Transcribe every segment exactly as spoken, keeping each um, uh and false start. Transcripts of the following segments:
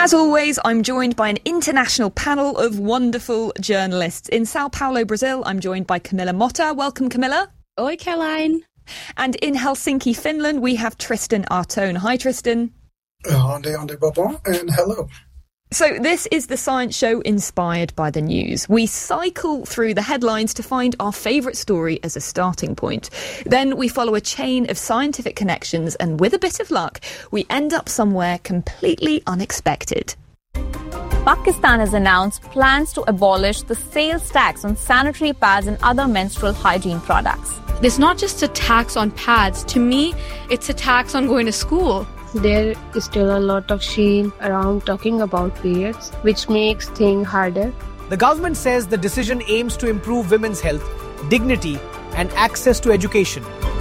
As always, I'm joined by an international panel of wonderful journalists. In Sao Paulo, Brazil, I'm joined by Camilla Motta. Welcome, Camilla. Oi, Caroline. And in Helsinki, Finland, we have Tristan Artone. Hi, Tristan. Ande, ande, baba, and hello. So this is the science show inspired by the news. We cycle through the headlines to find our favourite story as a starting point. Then we follow a chain of scientific connections, and with a bit of luck, we end up somewhere completely unexpected. Pakistan has announced plans to abolish the sales tax on sanitary pads and other menstrual hygiene products. It's not just a tax on pads. To me, it's a tax on going to school. There is still a lot of shame around talking about periods, which makes things harder. The government says the decision aims to improve women's health, dignity, and access to education.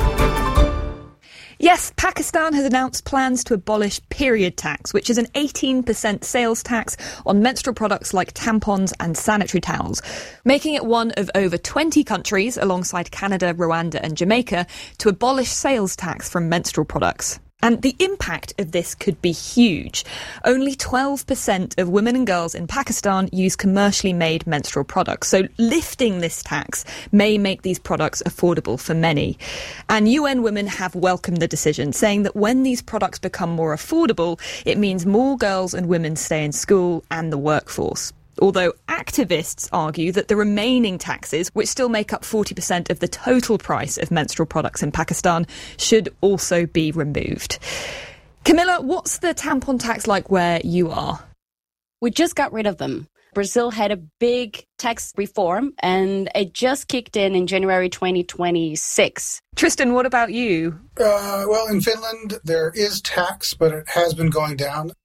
Yes, Pakistan has announced plans to abolish period tax, which is an eighteen percent sales tax on menstrual products like tampons and sanitary towels, making it one of over twenty countries, alongside Canada, Rwanda and Jamaica, to abolish sales tax from menstrual products. And the impact of this could be huge. Only twelve percent of women and girls in Pakistan use commercially made menstrual products. So lifting this tax may make these products affordable for many. And U N Women have welcomed the decision, saying that when these products become more affordable, it means more girls and women stay in school and the workforce. Although activists argue that the remaining taxes, which still make up forty percent of the total price of menstrual products in Pakistan, should also be removed. Camilla, what's the tampon tax like where you are? We just got rid of them. Brazil had a big tax reform and it just kicked in in January twenty twenty-six. Tristan, what about you? Uh, well, in Finland, there is tax, but it has been going down.